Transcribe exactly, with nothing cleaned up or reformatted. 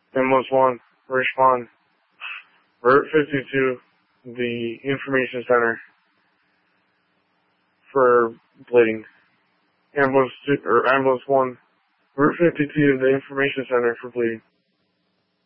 Ambulance one, respond. Route fifty-two, the information center for bleeding. Ambulance two, or ambulance one, Route fifty-two, the information center for bleeding.